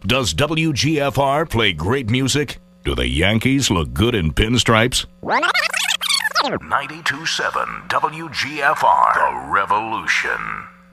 Does WGFR play great music? Do the Yankees look good in pinstripes? 92.7 WGFR, The Revolution.